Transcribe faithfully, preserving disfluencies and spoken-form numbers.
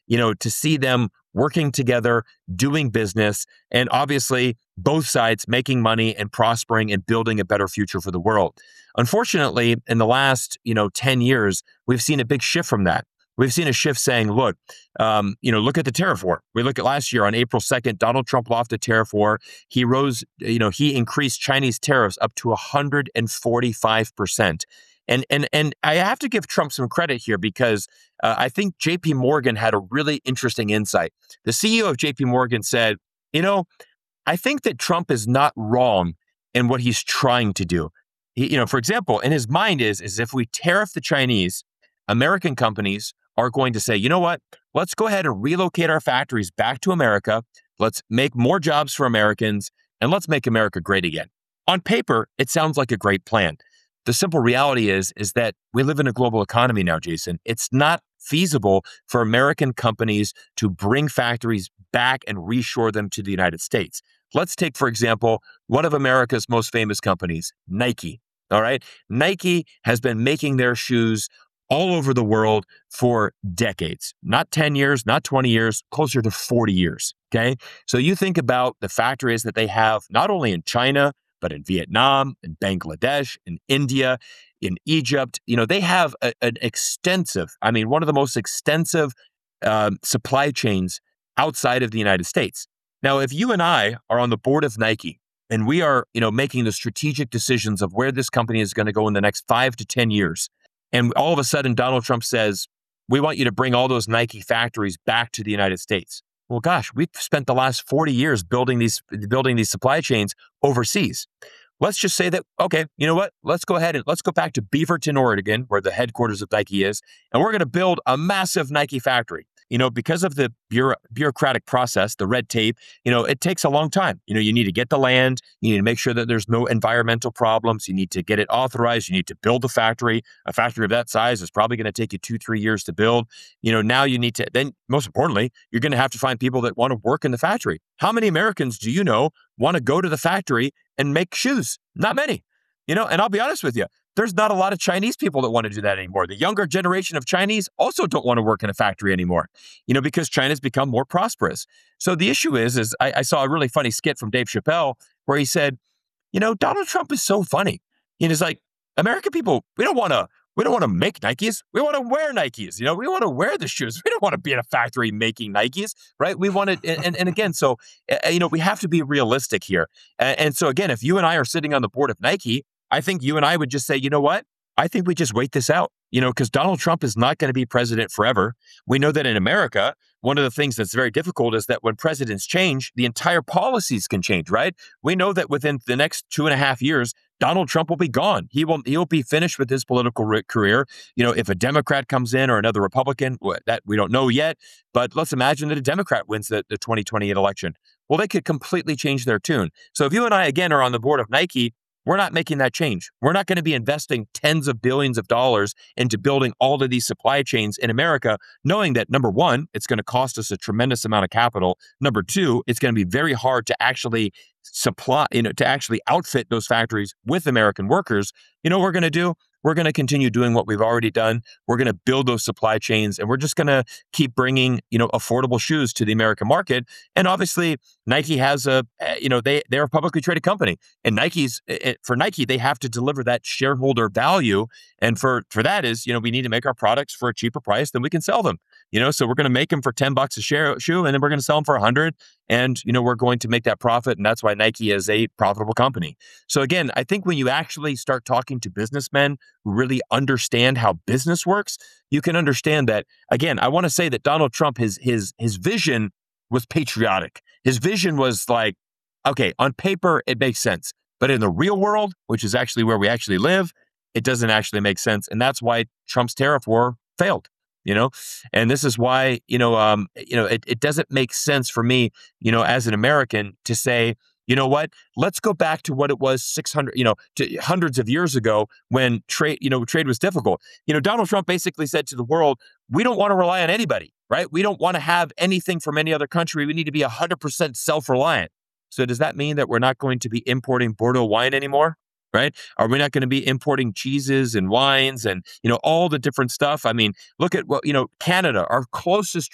you know, to see them working together, doing business, and obviously both sides making money and prospering and building a better future for the world. Unfortunately, in the last, you know, ten years, we've seen a big shift from that. We've seen a shift saying, look, um, you know, look at the tariff war. We look at last year on April second, Donald Trump lost a tariff war. He rose, you know, he increased Chinese tariffs up to one hundred forty-five percent. And and and I have to give Trump some credit here because uh, I think J P Morgan had a really interesting insight. The C E O of J P Morgan said, you know, I think that Trump is not wrong in what he's trying to do. He, you know, for example, in his mind is, is if we tariff the Chinese, American companies are going to say, you know what, let's go ahead and relocate our factories back to America. Let's make more jobs for Americans and let's make America great again. On paper, it sounds like a great plan. The simple reality is, is that we live in a global economy now, Jason. It's not feasible for American companies to bring factories back and reshore them to the United States. Let's take, for example, one of America's most famous companies, Nike. All right. Nike has been making their shoes all over the world for decades, not ten years, not twenty years, closer to forty years. Okay. So you think about the factories that they have, not only in China, but in Vietnam, in Bangladesh, in India, in Egypt. You know, they have a, an extensive, I mean, one of the most extensive um, supply chains outside of the United States. Now, if you and I are on the board of Nike and we are, you know, making the strategic decisions of where this company is going to go in the next five to ten years, and all of a sudden, Donald Trump says, we want you to bring all those Nike factories back to the United States. Well, gosh, we've spent the last forty years building these building these supply chains overseas. Let's just say that, okay, you know what? Let's go ahead and let's go back to Beaverton, Oregon, where the headquarters of Nike is, and we're going to build a massive Nike factory. You know, because of the bureau- bureaucratic process, the red tape, you know, it takes a long time. You know, you need to get the land. You need to make sure that there's no environmental problems. You need to get it authorized. You need to build a factory. A factory of that size is probably going to take you two, three years to build. You know, now you need to, then most importantly, you're going to have to find people that want to work in the factory. How many Americans do you know want to go to the factory and make shoes? Not many. You know, and I'll be honest with you, there's not a lot of Chinese people that want to do that anymore. The younger generation of Chinese also don't want to work in a factory anymore, you know, because China's become more prosperous. So the issue is, is I, I saw a really funny skit from Dave Chappelle where he said, you know, Donald Trump is so funny. And he's like, American people, we don't want to, we don't want to make Nikes. We want to wear Nikes. You know, we want to wear the shoes. We don't want to be in a factory making Nikes, right? We want to, and, and again, so, uh, you know, we have to be realistic here. And, and so again, if you and I are sitting on the board of Nike, I think you and I would just say, you know what? I think we just wait this out, you know, because Donald Trump is not going to be president forever. We know that in America, one of the things that's very difficult is that when presidents change, the entire policies can change, right? We know that within the next two and a half years, Donald Trump will be gone. He will he'll be finished with his political re- career. You know, if a Democrat comes in or another Republican, well, that we don't know yet. But let's imagine that a Democrat wins the, the twenty twenty-eight election. Well, they could completely change their tune. So if you and I, again, are on the board of Nike, we're not making that change. We're not going to be investing tens of billions of dollars into building all of these supply chains in America, knowing that, number one, it's going to cost us a tremendous amount of capital. Number two, it's going to be very hard to actually supply, you know, to actually outfit those factories with American workers. You know what we're going to do? We're going to continue doing what we've already done. We're going to build those supply chains, and we're just going to keep bringing, you know, affordable shoes to the American market. And obviously, Nike has a, you know, they they're a publicly traded company, and Nike's it, for Nike, they have to deliver that shareholder value. And for for that is, you know, we need to make our products for a cheaper price than we can sell them. You know, so we're going to make them for ten bucks a share shoe, and then we're going to sell them for a hundred. And, you know, we're going to make that profit. And that's why Nike is a profitable company. So again, I think when you actually start talking to businessmen who really understand how business works, you can understand that, again, I want to say that Donald Trump, his, his, his vision was patriotic. His vision was like, okay, on paper, it makes sense. But in the real world, which is actually where we actually live, it doesn't actually make sense. And that's why Trump's tariff war failed. You know, and this is why, you know, um, you know, it, it doesn't make sense for me, you know, as an American to say, you know what, let's go back to what it was six hundred, you know, to hundreds of years ago when trade, you know, trade was difficult. You know, Donald Trump basically said to the world, we don't want to rely on anybody, right? We don't want to have anything from any other country. We need to be one hundred percent self-reliant. So does that mean that we're not going to be importing Bordeaux wine anymore? Right? Are we not going to be importing cheeses and wines and, you know, all the different stuff? I mean, look at what, you know, Canada, our closest